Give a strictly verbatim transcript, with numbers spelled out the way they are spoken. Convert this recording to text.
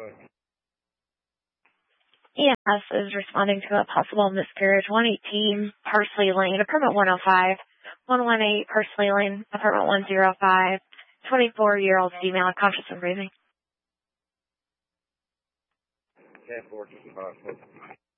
E M S is responding to a possible miscarriage. one eighteen Parsley Lane, apartment one oh five. one eighteen Parsley Lane, apartment one oh five. twenty-four-year-old female, conscious and breathing. ten four fifty-five.